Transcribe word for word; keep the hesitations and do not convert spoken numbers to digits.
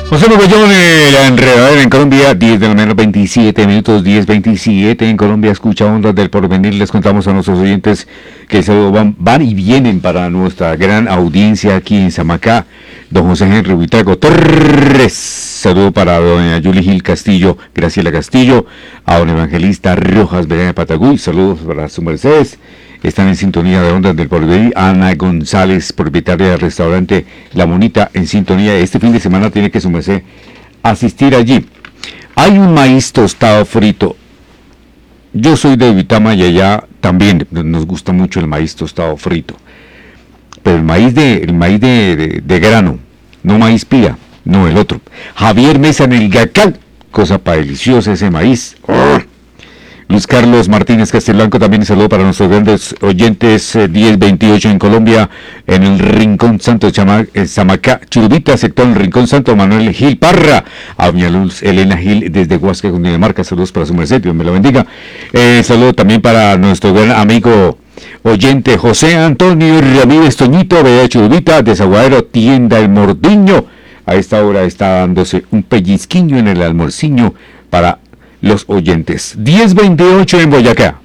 José Mogollón, eh, la enredadera en Colombia, diez de la mañana, veintisiete minutos, diez veintisiete en Colombia, escucha Ondas del Porvenir. Les contamos a nuestros oyentes que el saludo van, van y vienen para nuestra gran audiencia aquí en Samacá. Don José Henry Buitrago Torres, saludo para doña Yuli Gil Castillo, Graciela Castillo, a don Evangelista Rojas Belén de Patagüí, saludos para su Mercedes. Están en sintonía de Ondas del Porvenir. Ana González, propietaria del restaurante La Monita, en sintonía. Este fin de semana tiene que su merced asistir allí. Hay un maíz tostado frito. Yo soy de Vitama y allá también nos gusta mucho el maíz tostado frito. Pero el maíz de, el maíz de, de, de grano, no maíz pía, no el otro. Javier Mesa en el Gacal, cosa para deliciosa ese maíz. ¡Oh! Luis Carlos Martínez Castelblanco, también un saludo para nuestros grandes oyentes, eh, diez veintiocho en Colombia, en el Rincón Santo, Chama, eh, Samacá, Churubita, sector el Rincón Santo, Manuel Gil Parra, a doña Luz Elena Gil desde Huasca, Cundinamarca, saludos para su merced, Dios me lo bendiga. Eh, saludo también para nuestro gran amigo oyente José Antonio Ramírez Toñito, de Churubita, Desaguadero, Tienda El Mordiño. A esta hora está dándose un pellizquiño en el almorciño para los oyentes. diez veintiocho en Boyacá.